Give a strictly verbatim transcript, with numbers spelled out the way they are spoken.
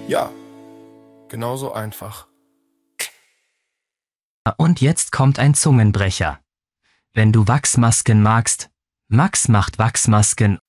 Ja, genauso einfach. Und jetzt kommt ein Zungenbrecher. Wenn du Wachsmasken magst, Max macht Wachsmasken